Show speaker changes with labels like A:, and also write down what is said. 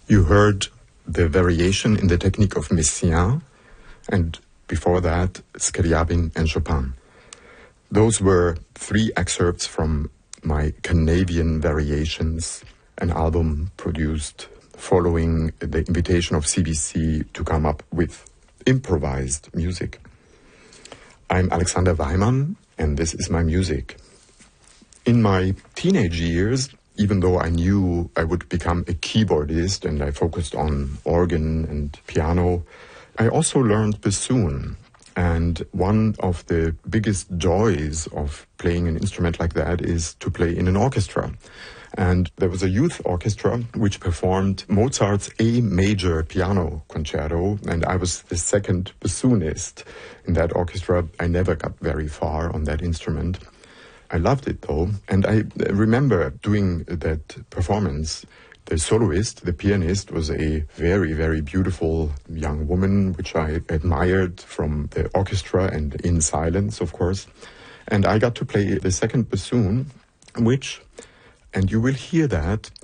A: You heard the variation in the technique of Messiaen, and before that, Scriabin and Chopin. Those were 3 excerpts from my Canadian Variations, an album produced following the invitation of CBC to come up with improvised music. I'm Alexander Weimann, and this is my music. In my teenage years, even though I knew I would become a keyboardist and I focused on organ and piano, I also learned bassoon. And one of the biggest joys of playing an instrument like that is to play in an orchestra. And there was a youth orchestra which performed Mozart's A major piano concerto, and I was the second bassoonist in that orchestra. I never got very far on that instrument. I loved it though, and I remember doing that performance. The soloist, the pianist, was a very, very beautiful young woman, which I admired from the orchestra and in silence, of course. And I got to play the second bassoon, which, and you will hear that,